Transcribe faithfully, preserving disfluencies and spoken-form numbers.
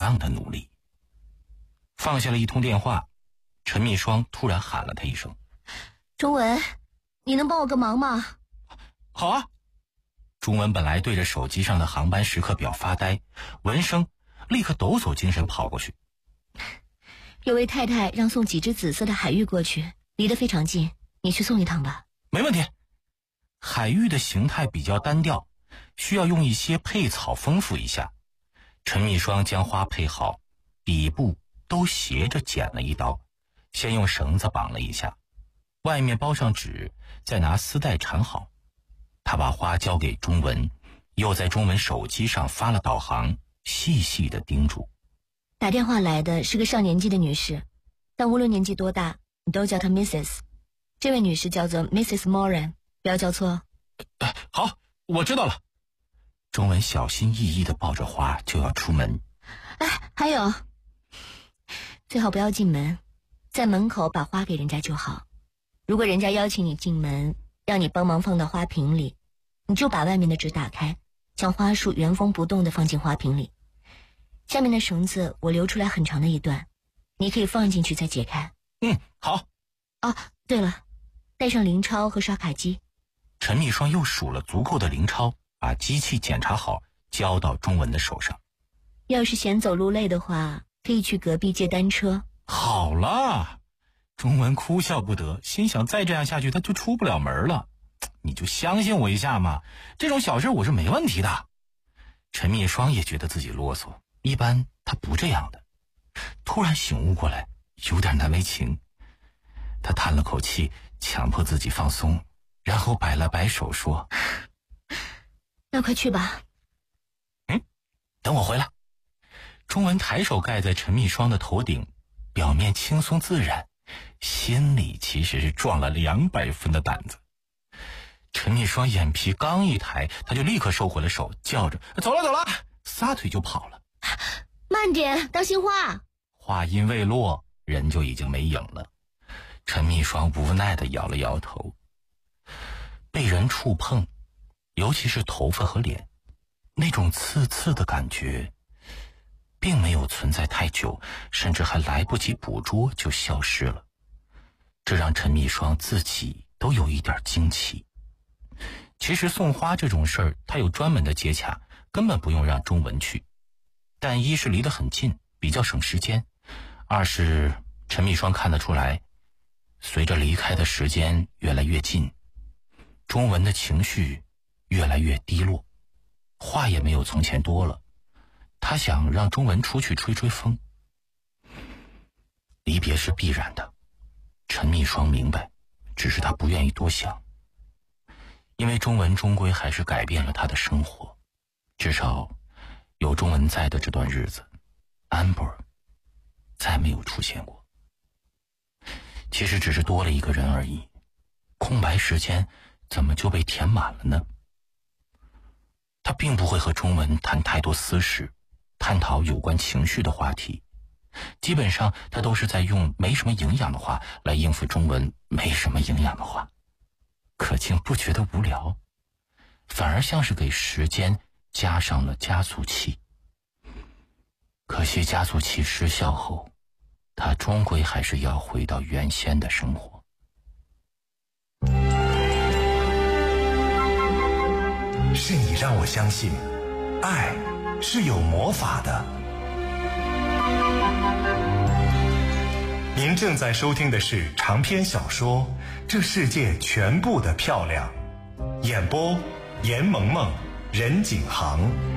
样的努力。放下了一通电话，陈蜜霜突然喊了他一声： 钟文，你能帮我个忙吗？ 好啊。钟文本来对着手机上的航班时刻表发呆，闻声立刻抖擞精神跑过去。 有位太太让送几只紫色的海芋过去，离得非常近，你去送一趟吧。 没问题。海芋的形态比较单调，需要用一些配草丰富一下。陈蜜霜将花配好，底部都斜着剪了一刀，先用绳子绑了一下，外面包上纸，再拿丝带缠好。他把花交给钟文，又在钟文手机上发了导航，细细地叮嘱： 打电话来的是个上年纪的女士，但无论年纪多大，你都叫她 Missus 这位女士叫做 Missus Moran， 不要叫错。 哎，好，我知道了。钟文小心翼翼地抱着花就要出门。 哎，还有，最好不要进门，在门口把花给人家就好。如果人家邀请你进门，让你帮忙放到花瓶里，你就把外面的纸打开，将花束原封不动地放进花瓶里。下面的绳子我留出来很长的一段，你可以放进去再解开。 嗯，好。 哦，对了，带上零钞和刷卡机。 陈蜜霜又数了足够的零钞，把机器检查好，交到钟文的手上。 要是嫌走路累的话，可以去隔壁借单车。 好了。钟文哭笑不得，心想再这样下去他就出不了门了。你就相信我一下嘛，这种小事我是没问题的。陈蜜霜也觉得自己啰嗦，一般他不这样的。突然醒悟过来，有点难为情。他叹了口气，强迫自己放松，然后摆了摆手说： 那快去吧。 嗯，等我回来。钟文抬手盖在陈蜜霜的头顶，表面轻松自然，心里其实是壮了两百分的胆子。陈蜜霜眼皮刚一抬，他就立刻收回了手，叫着走了走了，撒腿就跑了。 慢点，当心花。 话音未落，人就已经没影了。陈蜜霜无奈地摇了摇头。被人触碰，尤其是头发和脸，那种刺刺的感觉并没有存在太久，甚至还来不及捕捉就消失了。这让陈蜜霜自己都有一点惊奇。其实送花这种事儿，他有专门的接洽，根本不用让钟文去。但一是离得很近，比较省时间；二是陈蜜霜看得出来，随着离开的时间越来越近，钟文的情绪越来越低落，话也没有从前多了。他想让钟文出去吹吹风。离别是必然的，陈蜜霜明白，只是他不愿意多想。因为钟文终归还是改变了他的生活，至少有钟文在的这段日子， Amber 再没有出现过。其实只是多了一个人而已，空白时间怎么就被填满了呢？他并不会和钟文谈太多私事，探讨有关情绪的话题，基本上他都是在用没什么营养的话来应付钟文没什么营养的话。可竟不觉得无聊，反而像是给时间加上了加速器。可惜加速器失效后，他终归还是要回到原先的生活。 是你让我相信，爱是有魔法的。您正在收听的是长篇小说《这世界全部的漂亮》，演播严萌萌、任景航。